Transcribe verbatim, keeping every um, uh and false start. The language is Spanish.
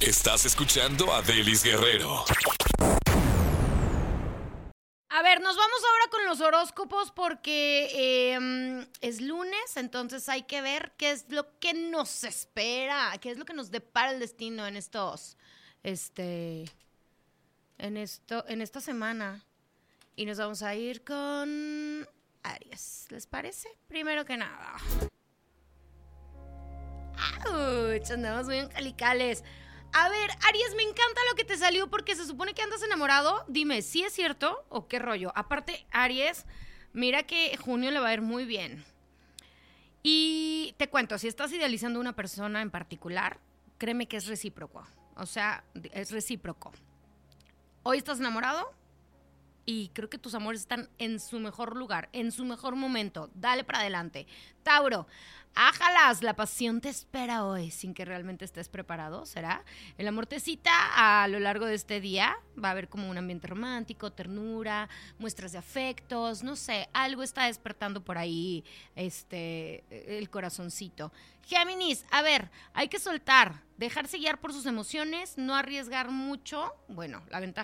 Estás escuchando a Delis Guerrero. A ver, nos vamos ahora con los horóscopos porque eh, es lunes, entonces hay que ver qué es lo que nos espera, qué es lo que nos depara el destino en estos, este, en esto, en esta semana. Y nos vamos a ir con Aries, ¿les parece? Primero que nada. ¡Auch! Andamos muy angelicales. A ver, Aries, me encanta lo que te salió porque se supone que andas enamorado. Dime, ¿sí es cierto o qué rollo? Aparte, Aries, mira que junio le va a ir muy bien. Y te cuento, si estás idealizando a una persona en particular, créeme que es recíproco. O sea, es recíproco. Hoy estás enamorado y creo que tus amores están en su mejor lugar, en su mejor momento. Dale para adelante. Tauro, ájalas, la pasión te espera hoy sin que realmente estés preparado, ¿será? El amor te cita a lo largo de este día. Va a haber como un ambiente romántico, ternura, muestras de afectos, no sé, algo está despertando por ahí este, el corazoncito. Géminis, a ver, hay que soltar, dejarse guiar por sus emociones, no arriesgar mucho. Bueno, la ventaja